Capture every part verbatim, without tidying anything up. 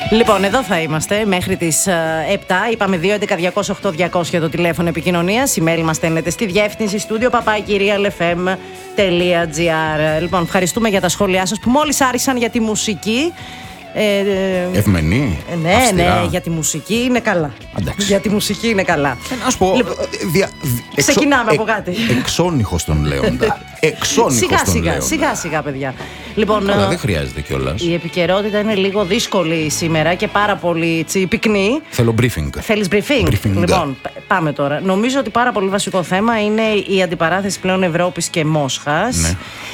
Λοιπόν, εδώ θα είμαστε μέχρι τις επτά. Είπαμε δύο έντεκα διακόσια οκτώ διακόσια το τηλέφωνο επικοινωνίας. Email μας στέλνετε στη διεύθυνση στούντιο παπάκι real f m τελεία g r. Λοιπόν, ευχαριστούμε για τα σχόλιά σας που μόλις άρχισαν για τη μουσική. Ε, Ευμενή. Ναι, αυστηρά. ναι, για τη μουσική είναι καλά. Εντάξει. Για τη μουσική είναι καλά. Ε, να σου πω. Λοιπόν, δια, εξο, ξεκινάμε ε, από κάτι. Εξώνυχος τον Λέοντα. Εξώνυχος Σιγά τον σιγά, Λέοντα. σιγά σιγά, παιδιά. Λοιπόν, Αλλά δεν χρειάζεται κιόλας. Η επικαιρότητα είναι λίγο δύσκολη σήμερα και πάρα πολύ τσι, πυκνή. Θέλω briefing. Θέλεις briefing? Briefing. Λοιπόν, πάμε τώρα. Νομίζω ότι πάρα πολύ βασικό θέμα είναι η αντιπαράθεση πλέον Ευρώπης και Μόσχας. Ναι.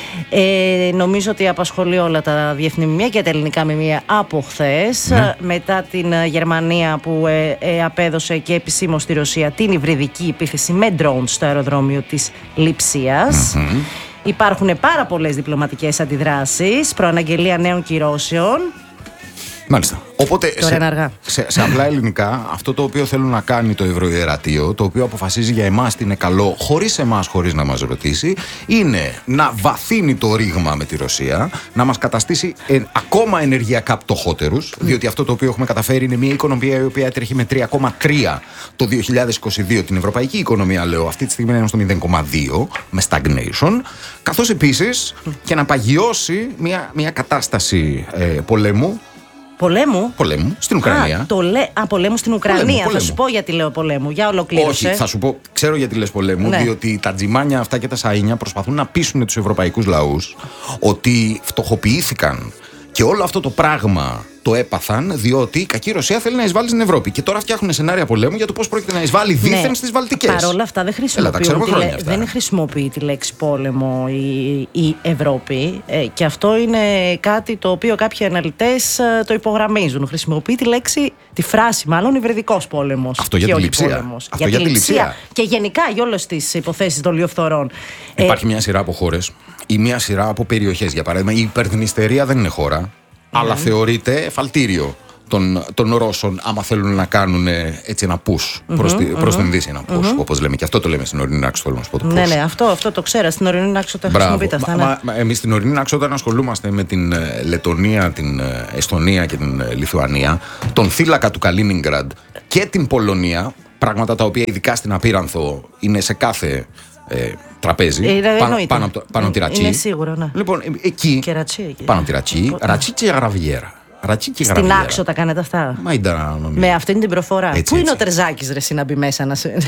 Ε, νομίζω ότι απασχολεί όλα τα διεθνή μημία και τα ελληνικά μημία από χθες. Ναι. Μετά την Γερμανία που ε, ε, απέδωσε και επισήμως στη Ρωσία την υβριδική επίθεση με drones στο αεροδρόμιο της Λειψίας. Mm-hmm. Υπάρχουν πάρα πολλές διπλωματικές αντιδράσεις, προαναγγελία νέων κυρώσεων. Μάλιστα. Οπότε σε, σε, σε απλά ελληνικά, αυτό το οποίο θέλουν να κάνει το Ευρωιερατείο, το οποίο αποφασίζει για εμάς τι είναι καλό, χωρίς εμάς, χωρίς να μας ρωτήσει, είναι να βαθύνει το ρήγμα με τη Ρωσία, να μας καταστήσει ε, ακόμα ενεργειακά πτωχότερους, mm. διότι αυτό το οποίο έχουμε καταφέρει είναι μια οικονομία η οποία τρέχει με τρία κόμμα τρία το δύο χιλιάδες είκοσι δύο. Την ευρωπαϊκή οικονομία, λέω, αυτή τη στιγμή είναι στο μηδέν κόμμα δύο, με stagnation, καθώς επίσης mm. και να παγιώσει μια, μια κατάσταση ε, πολέμου. Πολέμου. Πολέμου στην Ουκρανία. Α, το λέ... Α, πολέμου στην Ουκρανία. Πολέμου, πολέμου. Θα σου πω γιατί λέω πολέμου. Για ολοκλήρωσε. Όχι, θα σου πω, ξέρω γιατί λες πολέμου, ναι. Διότι τα τζιμάνια αυτά και τα σαΐνια προσπαθούν να πείσουν τους ευρωπαϊκούς λαούς ότι φτωχοποιήθηκαν και όλο αυτό το πράγμα το έπαθαν διότι η κακή Ρωσία θέλει να εισβάλλει στην Ευρώπη. Και τώρα φτιάχνουν σενάρια πολέμου για το πώς πρόκειται να εισβάλλει δίθεν, ναι, στις Βαλτικές. Παρ' όλα αυτά δεν χρησιμοποιεί, Έλα, τη λέ... δεν χρησιμοποιεί τη λέξη πόλεμο η, η Ευρώπη. Ε, και αυτό είναι κάτι το οποίο κάποιοι αναλυτές ε, το υπογραμμίζουν. Χρησιμοποιεί τη λέξη, τη φράση μάλλον, υβριδικός πόλεμος. Αυτό για τη Λειψία. Για, για τη Λειψία. Και γενικά για όλες τις υποθέσεις των λιοφθορών. Υπάρχει ε, μια σειρά από χώρες ή μια σειρά από περιοχές. Για παράδειγμα, η Υπερδνηστερία δεν είναι χώρα. Mm. Αλλά θεωρείται εφαλτήριο των, των Ρώσων, άμα θέλουν να κάνουν έτσι ένα push προς, mm-hmm, τη, προς mm-hmm. την Δύση. Ένα push, mm-hmm. όπως λέμε. Και αυτό το λέμε στην ορεινή άξο. Θέλω να σου πω το push. Ναι, ναι, αυτό, αυτό το ξέρω. Στην ορεινή άξο το χρησιμοποιείτε αυτά. Ναι. Ναι. Εμείς στην ορεινή άξο, όταν ασχολούμαστε με την Λετωνία, την Εστονία και την Λιθουανία, τον θύλακα του Καλίνιγκραντ και την Πολωνία, πράγματα τα οποία ειδικά στην Απίρανθο είναι σε κάθε. Ε, τραπέζι, ε, πάνω, πάνω, πάνω τη Ρατσί. Είναι σίγουρο, ναι. Λοιπόν, εκεί, και ρατσί, εκεί. πάνω τη Ρατσί, Ρατσί και Γραβιέρα. Ρατσί και Στην Άξο τα κάνετε αυτά. Μα ήταν, με αυτήν την προφορά. Έτσι, Πού έτσι. είναι ο Τερζάκης, ρε, να μπει μέσα να, σε...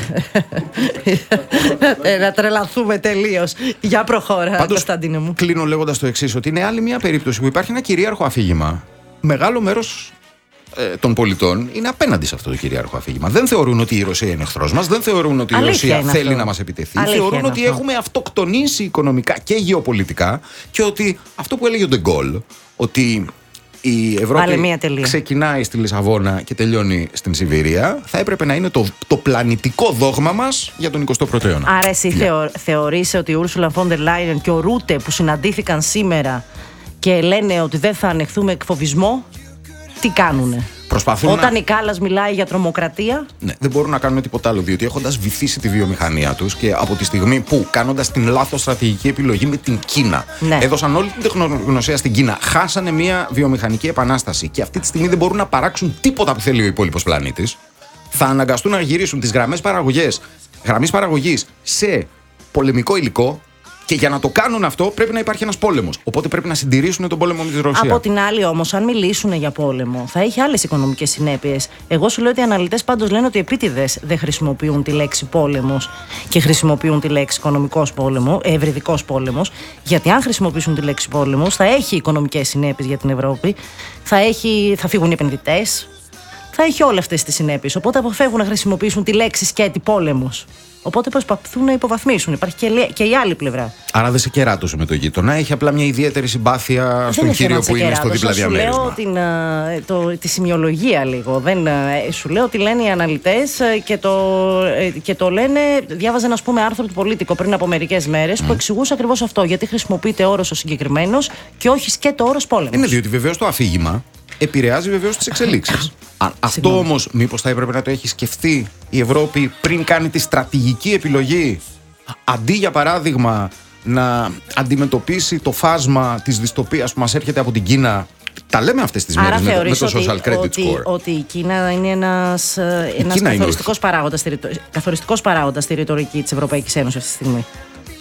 να τρελαθούμε τελείως. Για προχώρα, Κωνσταντίνε μου. Κλείνω λέγοντας το εξής, ότι είναι άλλη μια περίπτωση που υπάρχει ένα κυρίαρχο αφήγημα. Μεγάλο μέρος των πολιτών είναι απέναντι σε αυτό το κυρίαρχο αφήγημα. Δεν θεωρούν ότι η Ρωσία είναι εχθρός μας, δεν θεωρούν ότι η Αλήθεια Ρωσία θέλει αυτό. να μας επιτεθεί. Αλήθεια θεωρούν ότι αυτό. έχουμε αυτοκτονήσει οικονομικά και γεωπολιτικά και ότι αυτό που έλεγε ο Ντεγκόλ, ότι η Ευρώπη ξεκινάει στη Λισαβόνα και τελειώνει στην Σιβηρία, θα έπρεπε να είναι το, το πλανητικό δόγμα μας για τον εικοστό πρώτο αιώνα. Άρα εσύ yeah. θεω, θεωρείς ότι η Ούρσουλα φον ντερ Λάιεν και ο Ρούτε που συναντήθηκαν σήμερα και λένε ότι δεν θα ανεχθούμε εκφοβισμό, τι κάνουνε? Προσπαθούν Όταν να... η Κάλλας μιλάει για τρομοκρατία. Ναι, δεν μπορούν να κάνουν τίποτα άλλο, διότι έχοντας βυθίσει τη βιομηχανία τους και από τη στιγμή που, κάνοντας την λάθος στρατηγική επιλογή με την Κίνα, ναι. έδωσαν όλη την τεχνογνωσία στην Κίνα, χάσανε μια βιομηχανική επανάσταση και αυτή τη στιγμή δεν μπορούν να παράξουν τίποτα που θέλει ο υπόλοιπος πλανήτης, θα αναγκαστούν να γυρίσουν τις γραμμές παραγωγής, γραμμής παραγωγής σε πολεμικό υλικό. Και για να το κάνουν αυτό πρέπει να υπάρχει ένας πόλεμος. Οπότε πρέπει να συντηρήσουν τον πόλεμο με τη Ρωσία. Από την άλλη, όμως, αν μιλήσουν για πόλεμο, θα έχει άλλες οικονομικές συνέπειες. Εγώ σου λέω ότι οι αναλυτές πάντως λένε ότι επίτηδες δεν χρησιμοποιούν τη λέξη πόλεμος και χρησιμοποιούν τη λέξη οικονομικός πόλεμο, ευρυδικός πόλεμος. Γιατί αν χρησιμοποιήσουν τη λέξη πόλεμος, θα έχει οικονομικές συνέπειες για την Ευρώπη, θα, έχει, θα φύγουν οι επενδυτές, θα έχει όλες αυτές τις συνέπειες. Οπότε αποφεύγουν να χρησιμοποιήσουν τη λέξη σκέτη πόλεμος. Οπότε προσπαθούν να υποβαθμίσουν. Υπάρχει και, και η άλλη πλευρά. Άρα δεν σε κεράτωσε με το γείτονα. Έχει απλά μια ιδιαίτερη συμπάθεια δεν στον κύριο που είναι στο δίπλα διαμέρισμα. Σου λέω την, το, τη σημειολογία λίγο. Δεν, σου λέω τι λένε οι αναλυτές και το, και το λένε. Διάβαζα ένα, ας πούμε, άρθρο του Πολίτικο πριν από μερικές μέρες mm. που εξηγούσε ακριβώς αυτό. Γιατί χρησιμοποιείται όρος ο συγκεκριμένος και όχι σκέτο όρος πόλεμος. Είναι διότι βεβαίως το αφήγημα επηρεάζει βεβαίως τις εξελίξεις. Αυτό όμως μήπως θα έπρεπε να το έχει σκεφτεί η Ευρώπη πριν κάνει τη στρατηγική επιλογή, αντί για παράδειγμα να αντιμετωπίσει το φάσμα της δυστοπίας που μας έρχεται από την Κίνα Τα λέμε αυτές τις Άρα μέρες με, με το ότι, social credit ότι, score. ότι η Κίνα είναι ένας, ένας Κίνα καθοριστικός, είναι παράγοντας, καθοριστικός παράγοντας στη ρητορική της Ευρωπαϊκής Ένωσης αυτή τη στιγμή.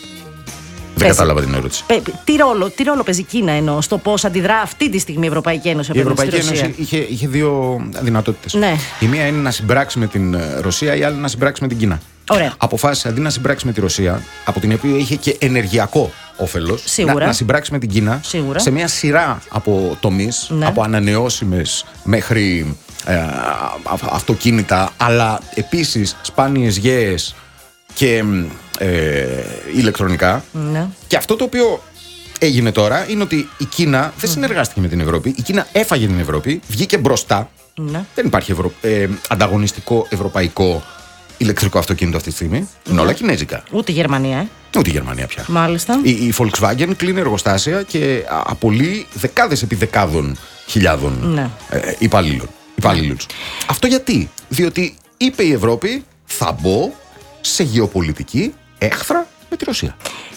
Δεν κατάλαβα την ερώτηση. Πε, τι, ρόλο, τι ρόλο παίζει η Κίνα ενώ στο πώς αντιδρά αυτή τη στιγμή η Ευρωπαϊκή Ένωση Η απέναντι Ευρωπαϊκή στη Ρωσία? Ένωση είχε, είχε δύο δυνατότητες. Ναι. Η μία είναι να συμπράξει με την Ρωσία, η άλλη να συμπράξει με την Κίνα. Ωραία. Αποφάσισε αντί να συμπράξει με τη Ρωσία, από την οποία είχε και ενεργειακό όφελος, να, να συμπράξει με την Κίνα. Σίγουρα. Σε μια σειρά από τομείς, ναι. από ανανεώσιμες μέχρι ε, αυτοκίνητα, αλλά επίσης σπάνιες γέες και ε, ηλεκτρονικά. Ναι. Και αυτό το οποίο έγινε τώρα είναι ότι η Κίνα δεν συνεργάστηκε με την Ευρώπη. Η Κίνα έφαγε την Ευρώπη, βγήκε μπροστά. Ναι. Δεν υπάρχει ευρω... ε, ανταγωνιστικό ευρωπαϊκό ηλεκτρικό αυτοκίνητο αυτή τη στιγμή. Είναι Ναι. όλα κινέζικα. Ούτε η Γερμανία, ε. Ούτε η Γερμανία πια. Μάλιστα. Η, η Volkswagen κλείνει εργοστάσια και απολύει δεκάδες επί δεκάδων χιλιάδων ναι. ε, υπαλλήλων. υπαλλήλους. Αυτό γιατί? Διότι είπε η Ευρώπη, θα μπω σε γεωπολιτική έχθρα με τη Ρωσία.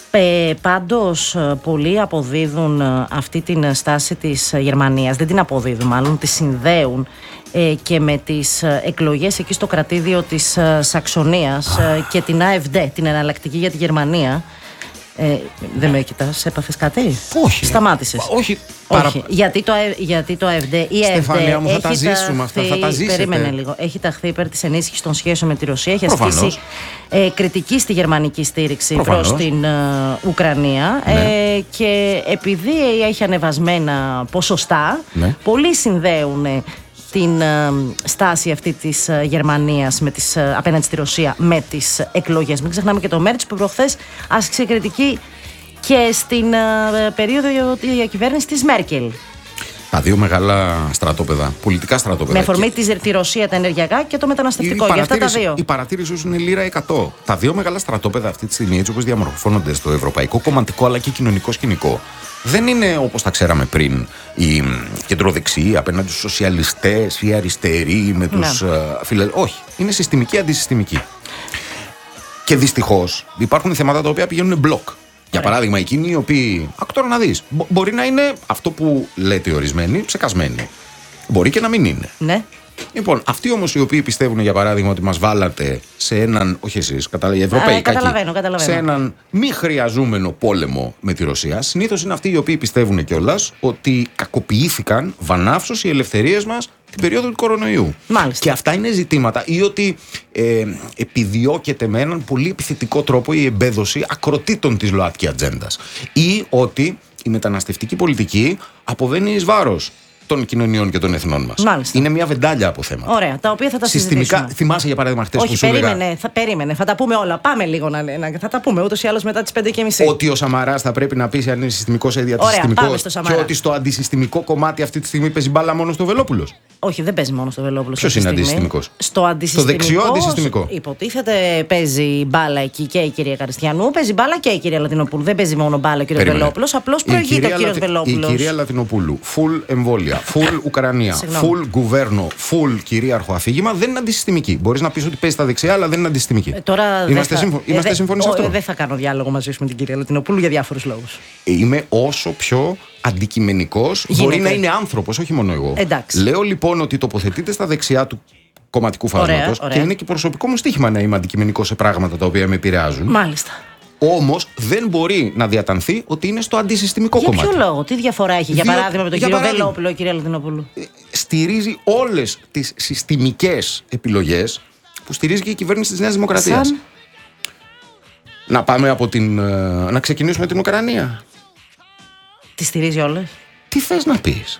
Ε, πάντως πολλοί αποδίδουν αυτή την στάση της Γερμανίας, δεν την αποδίδουν μάλλον, τη συνδέουν ε, και με τις εκλογές εκεί στο κρατήδιο της Σαξονίας ε, και την έι εφ ντι, την εναλλακτική για τη Γερμανία. Ε, δεν με κοιτάς, έπαθες κάτι? Όχι. Σταμάτησες? Όχι. Όχι. Παρα... Γιατί, το, γιατί το έι εφ ντι, η Στεφανία μου, θα τα ζήσουμε ταχθεί, αυτά, θα τα ζήσετε. Περίμενε λίγο. Έχει ταχθεί υπέρ της ενίσχυσης των σχέσεων με τη Ρωσία. Έχει Προφανώς. ασκήσει ε, κριτική στη γερμανική στήριξη προς την ε, Ουκρανία. Ναι. Ε, και επειδή έχει ανεβασμένα ποσοστά, ναι. πολλοί συνδέουν την ε, στάση αυτή της ε, Γερμανίας με τις, ε, απέναντι στη Ρωσία με τις εκλογές. Μην ξεχνάμε και το Μέρτς που προχθές άσκησε κριτική και στην ε, περίοδο διακυβέρνηση της Μέρκελ. Τα δύο μεγάλα στρατόπεδα, πολιτικά στρατόπεδα. Με αφορμή και... τη Ρωσία τα ενεργειακά και το μεταναστευτικό. Για αυτά τα δύο. Η παρατήρηση σου είναι λίρα εκατό. Τα δύο μεγάλα στρατόπεδα αυτή τη στιγμή, έτσι όπως διαμορφώνονται στο ευρωπαϊκό κομματικό αλλά και κοινωνικό σκηνικό, δεν είναι όπως τα ξέραμε πριν οι κεντροδεξιοί απέναντι στους σοσιαλιστές ή αριστεροί με τους ναι. φιλε... Όχι. Είναι συστημική αντισυστημική. Και δυστυχώς υπάρχουν θέματα τα οποία πηγαίνουν μπλοκ. Για παράδειγμα, εκείνοι οι οποίοι. Άκου τώρα να δεις. Μπο- μπορεί να είναι αυτό που λέτε οι ορισμένοι, ψεκασμένοι. Μπορεί και να μην είναι. Ναι. Λοιπόν, αυτοί όμως οι οποίοι πιστεύουν, για παράδειγμα, ότι μας βάλατε σε έναν. Όχι εσείς, καταλαβαίνετε. Ευρωπαϊκά. Καταλαβαίνω, καταλαβαίνω. Σε έναν μη χρειαζόμενο πόλεμο με τη Ρωσία. Συνήθως είναι αυτοί οι οποίοι πιστεύουν κιόλας ότι κακοποιήθηκαν βαναύσως οι ελευθερίες μας την περίοδο του κορονοϊού. Μάλιστα. Και αυτά είναι ζητήματα. Ή ότι ε, επιδιώκεται με έναν πολύ επιθετικό τρόπο η εμπέδωση ακροτήτων της ΛΟΑΤΚΙ ατζέντας. Ή ότι η μεταναστευτική πολιτική αποβαίνει εις βάρος των κοινωνιών και των εθνών μας. Μάλιστα. Είναι μια βεντάλια από θέματα. Ωραία, τα οποία θα τα συστημικά, συζητήσουμε. θυμάσαι για παράδειγμα χτες Όχι, που σου περίμενε, έλεγα. θα, περίμενε, θα τα πούμε όλα. Πάμε λίγο να, να θα τα πούμε ούτως ή άλλως μετά τις πέντε και μισή. Ότι ο Σαμαράς θα πρέπει να πει αν είναι συστημικός ή Ωραία, αντισυστημικός. πάμε στο Σαμαρά. Και ότι στο αντισυστημικό κομμάτι αυτή τη στιγμή παίζει μπάλα μόνο στο Βελόπουλος. Όχι, δεν παίζει μόνο στο Βελόπουλο. Ποιος είναι αντισυστημικός? Στο αντισυστημικό. Στο δεξιό αντισυστημικό. Υποτίθεται παίζει μπάλα εκεί και η κυρία Καριστιανού, παίζει μπάλα και η κυρία Λατινοπούλου. Δεν παίζει μόνο μπάλα ο κύριος Βελόπουλος, απλώς προηγείται ο κύριος Βελόπουλος. Η κυρία Λατινοπούλου, full εμβόλια, full Ουκρανία, full γκουβέρνο, full κυρίαρχο αφήγημα, δεν είναι αντισυστημική. Μπορείς να πεις ότι παίζει στα δεξιά, αλλά δεν είναι αντισυστημική. Ε, τώρα είμαστε θα... σύμφωνοι, είμαστε ε, σύμφωνοι σε αυτό? Δεν θα κάνω διάλογο μαζί σου με την κυρία Λατινοπούλου για διάφορους λόγους. Είμαι όσο πιο αντικειμενικός μπορεί να είναι άνθρωπος, όχι μόνο εγώ. Εντάξει. Λέω λοιπόν ότι τοποθετείται στα δεξιά του κομματικού φάσματος και είναι και προσωπικό μου στοίχημα να είμαι αντικειμενικός σε πράγματα τα οποία με επηρεάζουν. Μάλιστα. Όμως δεν μπορεί να διατανθεί ότι είναι στο αντισυστημικό για κομμάτι. Για ποιο λόγο, τι διαφορά έχει, για Διό... παράδειγμα, με τον για κύριο παράδειγμα... Βελόπουλο, η κυρία Λατινοπούλου? Στηρίζει όλες τις συστημικές επιλογές που στηρίζει και η κυβέρνηση της Νέας Δημοκρατίας. Σαν... Να πάμε από την. Να ξεκινήσουμε την Ουκρανία. Τη στηρίζει όλες. Τι θες να πεις?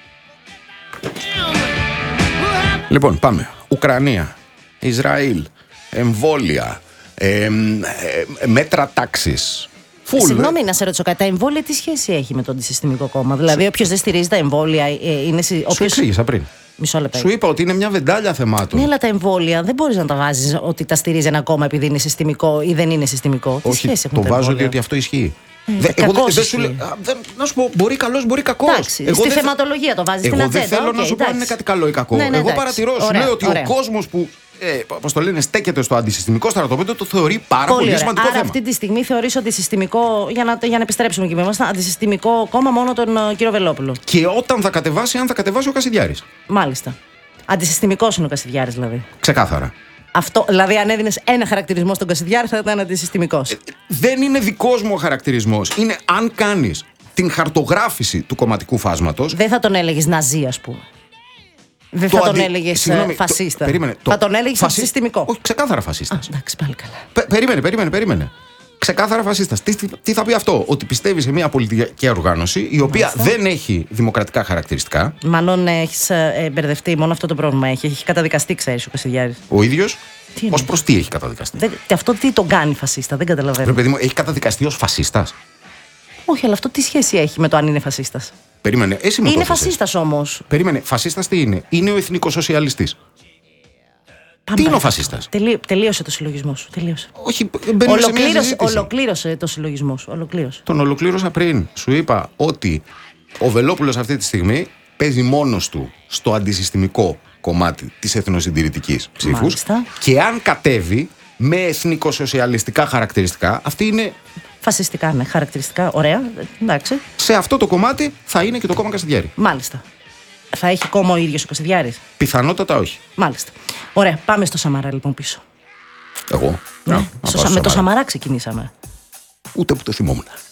Λοιπόν, πάμε. Ουκρανία, Ισραήλ, εμβόλια, ε, ε, μέτρα τάξης. Φουλ, Συγγνώμη, να σε ρωτήσω κάτι. Τα εμβόλια τι σχέση έχει με το αντισυστημικό κόμμα? Δηλαδή, όποιος δεν στηρίζει τα εμβόλια ε, είναι. Σου Όποιος... εξήγησα πριν. Μισό λεπτό. Σου είπα ότι είναι μια βεντάλια θεμάτων. Ναι, αλλά τα εμβόλια δεν μπορείς να τα βάζεις ότι τα στηρίζει ένα κόμμα επειδή είναι συστημικό ή δεν είναι συστημικό. Όχι, τι σχέση το έχουν βάζω εμβόλια? διότι αυτό ισχύει. Δε, εγώ κακός δεν σου ισχύει. λέω. α, δεν- Να σου πω, μπορεί καλός, μπορεί κακός. Εντάξει, Εγώ στη δεν θε- θεματολογία το βάζεις στην Εγώ ατζέντα. δεν θέλω οκ, να σου πω αν είναι εντάξει. κάτι καλό ή κακό. Ναι, ναι, Εγώ εντάξει. παρατηρώ, σου Ωραία, λέω ότι ωραία. ο κόσμος που. Ε, πώς το λένε, στέκεται στο αντισυστημικό στρατόπεδο, το θεωρεί πάρα πολύ, Πολύ ωραία. σημαντικό Άρα θέμα. αυτή τη στιγμή θεωρείς ότι συστημικό, για να, για να επιστρέψουμε εκεί που ήμασταν, αντισυστημικό κόμμα μόνο τον ε, κύριο Βελόπουλο. Και όταν θα κατεβάσει, αν θα κατεβάσει ο Κασιδιάρης. Μάλιστα. Αντισυστημικός είναι ο Κασιδιάρης δηλαδή. Ξεκάθαρα. Αυτό, δηλαδή, αν έδινες ένα χαρακτηρισμό στον Κασιδιάρη, θα ήταν αντισυστημικός. Δεν είναι δικός μου ο χαρακτηρισμός. Είναι αν κάνεις την χαρτογράφηση του κομματικού φάσματος. Δεν θα τον έλεγες Ναζί, ας πούμε. Δεν το θα τον αντι- έλεγες Συγγνώμη, το- φασίστα. περίμενε, θα το- τον έλεγες φασι- αντισυστημικό. Όχι, ξεκάθαρα Α, φασίστας. εντάξει, πάλι καλά. Πε- περίμενε, περίμενε, περίμενε. Ξεκάθαρα φασίστας. Τι, τι, τι θα πει αυτό, ότι πιστεύει σε μια πολιτική οργάνωση η οποία δεν έχει δημοκρατικά χαρακτηριστικά. Μάλλον έχει ε, μπερδευτεί, μόνο αυτό το πρόβλημα έχει. Έχει καταδικαστεί, ξέρει ο Κασιδιάρης. Ο ίδιος Τι είναι? ως προς τι έχει καταδικαστεί. Δεν, και αυτό τι τον κάνει φασίστα, δεν καταλαβαίνω. Ρε παιδί μου, έχει καταδικαστεί ως φασίστας. Όχι, αλλά αυτό τι σχέση έχει με το αν είναι φασίστα. Περίμενε, εσύ μου το Είναι έθεσες. φασίστα όμω. Περίμενε, φασίστας τι είναι? Είναι ο εθνικοσοσιαλιστής. Τι είναι ο φασίστας? Τελείωσε το συλλογισμό σου. Τελείωσε. Όχι, μπαίνουμε σε μια Ολοκλήρωσε, συζήτηση. ολοκλήρωσε το συλλογισμό σου. Ολοκλήρωσε. Τον ολοκλήρωσα πριν. Σου είπα ότι ο Βελόπουλος αυτή τη στιγμή παίζει μόνος του στο αντισυστημικό κομμάτι της εθνοσυντηρητικής ψήφους. Μάλιστα. Και αν κατέβει με εθνικοσοσιαλιστικά χαρακτηριστικά, αυτή είναι, Φασιστικά, ναι, χαρακτηριστικά. Ωραία. Εντάξει. σε αυτό το κομμάτι θα είναι και το κόμμα Κασιδιάρη. Μάλιστα. Θα έχει κόμμα ο ίδιο ο Κασιδιάρης. Πιθανότατα όχι. Μάλιστα. Ωραία. Πάμε στο Σαμαρά λοιπόν πίσω. Εγώ. Ναι. Να, να Στο πάω Σα- στο με το Σαμαρά. Σαμαρά ξεκινήσαμε. Ούτε που το θυμόμουν.